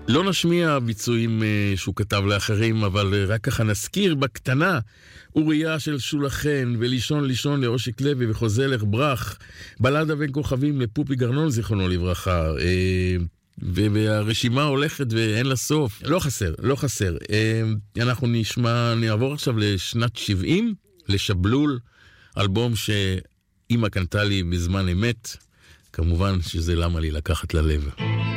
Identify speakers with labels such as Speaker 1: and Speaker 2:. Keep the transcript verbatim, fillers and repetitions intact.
Speaker 1: לא נשמיע ביצועים שהוא כתב לאחרים, אבל רק ככה נזכיר בקטנה, אוריה של שולחן, ולישון לישון לאושיק לוי, וחוזלך ברח, בלדה בין כוכבים לפופי גרנון, זיכרונו לברכה, והרשימה הולכת ואין לה סוף. לא חסר, לא חסר. אנחנו נשמע, נעבור עכשיו לשנת שבעים, לשבלול, אלבום שאמא קנתה לי בזמן אמת, כמובן שזה למה לי לקחת ללב.